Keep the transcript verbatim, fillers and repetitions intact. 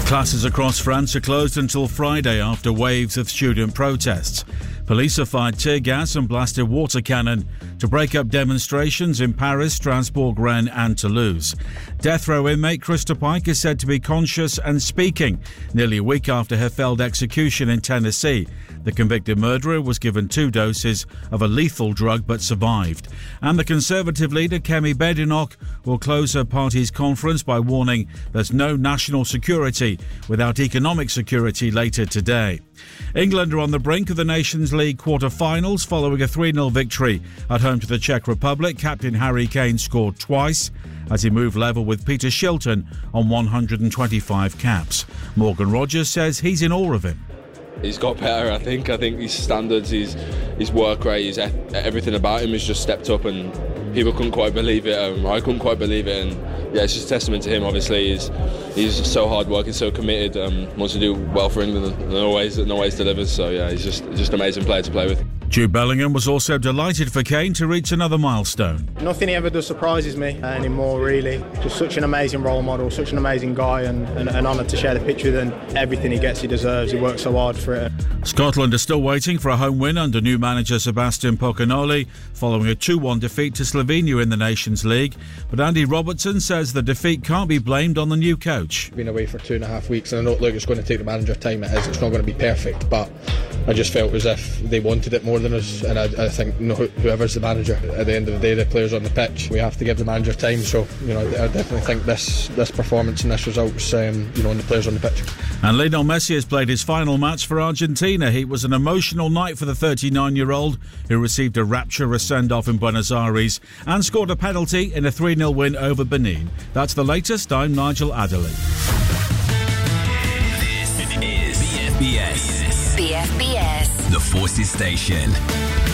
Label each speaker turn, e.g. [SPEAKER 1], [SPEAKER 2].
[SPEAKER 1] Classes across France are closed until Friday after waves of student protests. Police have fired tear gas and blasted water cannon to break up demonstrations in Paris, Strasbourg, Rennes and Toulouse. Death row inmate Krista Pike is said to be conscious and speaking nearly a week after her failed execution in Tennessee. The convicted murderer was given two doses of a lethal drug but survived. And the Conservative leader Kemi Badenoch will close her party's conference by warning there's no national security without economic security later today. England are on the brink of the Nations League quarter-finals following a three nil victory at home to the Czech Republic. Captain Harry Kane scored twice as he moved level with Peter Shilton on one hundred twenty-five caps. Morgan Rogers says he's in awe of him.
[SPEAKER 2] He's got better, I think. I think his standards, his, his work rate, his, everything about him has just stepped up, and people couldn't quite believe it. Um, I couldn't quite believe it, and yeah, it's just a testament to him. Obviously, he's he's so hard working, so committed, um, wants to do well for England, and always and always delivers. So yeah, he's just just an amazing player to play with.
[SPEAKER 1] Jude Bellingham was also delighted for Kane to reach another milestone.
[SPEAKER 3] Nothing he ever does surprises me anymore, really. Just such an amazing role model, such an amazing guy, and, and an honour to share the pitch with him. Everything he gets, he deserves. He works so hard for it.
[SPEAKER 1] Scotland are still waiting for a home win under new manager Sebastian Pocanoli following a two one defeat to Slovenia in the Nations League. But Andy Robertson says the defeat can't be blamed on the new coach.
[SPEAKER 4] Been away for two and a half weeks, and I know look, it's going to take the manager time. It is. It's not going to be perfect, but I just felt as if they wanted it more than us, and I, I think you know, whoever's the manager at the end of the day, the players on the pitch, we have to give the manager time. So you know, I definitely think this this performance and this results, um, you know, on the players on the pitch.
[SPEAKER 1] And Lionel Messi has played his final match for Argentina. It was an emotional night for the thirty-nine-year-old who received a rapturous send-off in Buenos Aires and scored a penalty in a three nil win over Benin. That's the latest. I'm Nigel Adderley.
[SPEAKER 5] This is B F B S. B F B S. The Forces Station.